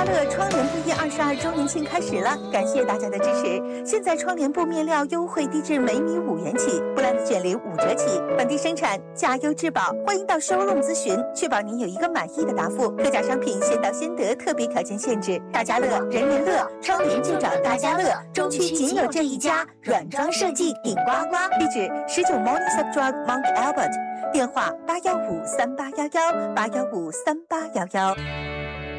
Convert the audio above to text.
乐窗帘布业22周年庆开始了，感谢大家的支持。现在窗帘布面料优惠低至每米5元起，布兰子卷帘5折起，本地生产，价优质保。欢迎到showroom咨询，确保您有一个满意的答复。特价商品先到先得，特别条件限制。大家乐，人人乐，窗帘就找大家乐。中区仅有这一家，软装设计顶呱呱。地址19 Morningside Drive Mount Albert，电话8153811，8153811。